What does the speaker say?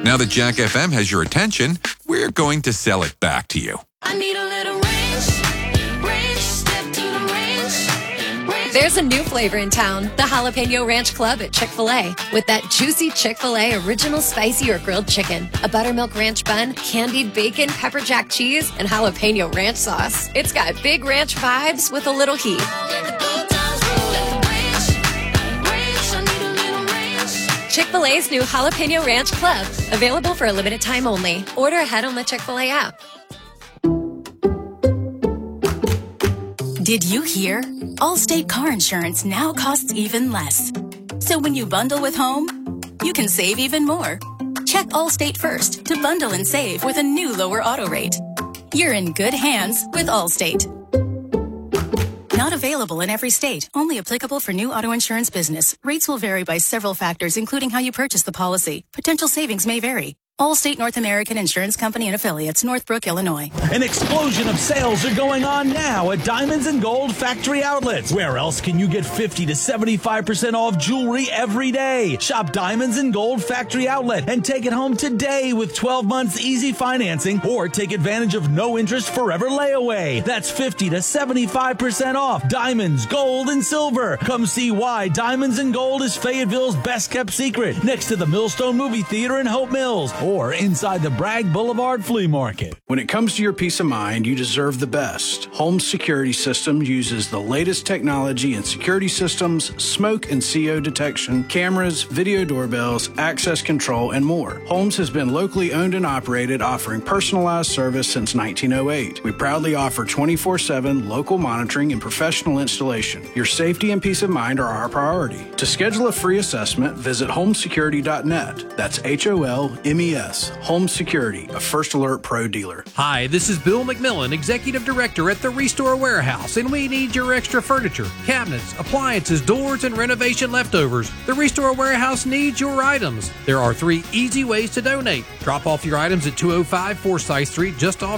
Now that Jack FM has your attention, we're going to sell it back to you. I need a little ranch, step to the ranch. There's a new flavor in town, the Jalapeno Ranch Club at Chick-fil-A. With that juicy Chick-fil-A original spicy or grilled chicken, a buttermilk ranch bun, candied bacon, pepper jack cheese, and jalapeno ranch sauce. It's got big ranch vibes with a little heat. Chick-fil-A's new Jalapeno Ranch Club. Available for a limited time only. Order ahead on the Chick-fil-A app. Did you hear? Allstate car insurance now costs even less. So when you bundle with home, you can save even more. Check Allstate first to bundle and save with a new lower auto rate. You're in good hands with Allstate. Not available in every state. Only applicable for new auto insurance business. Rates will vary by several factors, including how you purchase the policy. Potential savings may vary. Allstate North American Insurance Company and Affiliates, Northbrook, Illinois. An explosion of sales are going on now at Diamonds and Gold Factory Outlets. Where else can you get 50 to 75% off jewelry every day? Shop Diamonds and Gold Factory Outlet and take it home today with 12 months easy financing or take advantage of no interest forever layaway. That's 50 to 75% off diamonds, gold, and silver. Come see why Diamonds and Gold is Fayetteville's best kept secret, next to the Millstone Movie Theater in Hope Mills, or inside the Bragg Boulevard Flea Market. When it comes to your peace of mind, you deserve the best. Holmes Security Systems uses the latest technology in security systems, smoke and CO detection, cameras, video doorbells, access control, and more. Holmes has been locally owned and operated, offering personalized service since 1908. We proudly offer 24/7 local monitoring and professional installation. Your safety and peace of mind are our priority. To schedule a free assessment, visit homesecurity.net. That's HOLMES. Home Security, a First Alert Pro dealer. Hi, this is Bill McMillan, Executive Director at the Restore Warehouse, and we need your extra furniture, cabinets, appliances, doors, and renovation leftovers. The Restore Warehouse needs your items. There are 3 easy ways to donate. Drop off your items at 205 Forsyth Street, just off